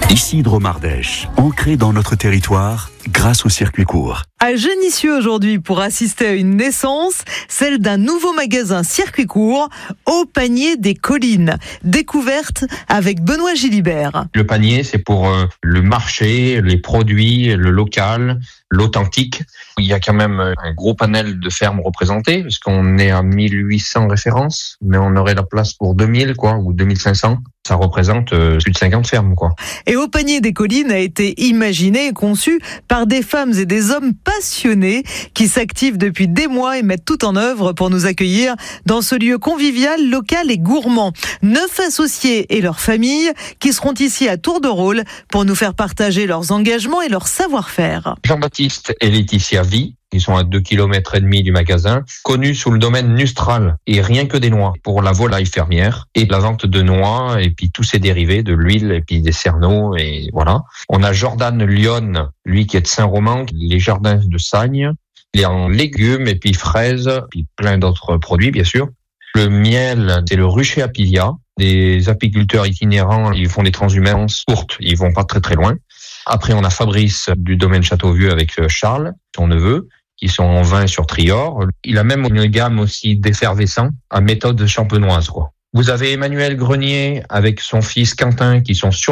Ici Dromardèche, ancré dans notre territoire grâce au circuit court. À Génissieux aujourd'hui pour assister à une naissance, celle d'un nouveau magasin circuit court au Panier des Collines. Découverte avec Benoît Gilibert. Le panier, c'est pour le marché, les produits, le local, l'authentique. Il y a quand même un gros panel de fermes représentées, parce qu'on est à 1800 références, mais on aurait la place pour 2000, ou 2500. Ça représente plus de 50 fermes, Et au Panier des Collines a été imaginé et conçu par des femmes et des hommes passionnés qui s'activent depuis des mois et mettent tout en œuvre pour nous accueillir dans ce lieu convivial, local et gourmand. 9 associés et leurs familles qui seront ici à tour de rôle pour nous faire partager leurs engagements et leur savoir-faire. Jean-Baptiste et Laetitia Vie, ils sont à 2,5 km du magasin, connus sous le domaine Nustral, et rien que des noix, pour la volaille fermière, et la vente de noix, et puis tous ses dérivés, de l'huile, et puis des cerneaux, et voilà. On a Jordan Lyon, lui qui est de Saint-Romain, les jardins de Sagne, il est en légumes, et puis fraises, puis plein d'autres produits, bien sûr. Le miel, c'est le rucher Apilia. Des apiculteurs itinérants, ils font des transhumances courtes, ils vont pas très très loin. Après, on a Fabrice du domaine Châteauvieux avec Charles, son neveu, qui sont en vin sur Trior. Il a même une gamme aussi d'effervescents à méthode champenoise, Vous avez Emmanuel Grenier avec son fils Quentin qui sont sur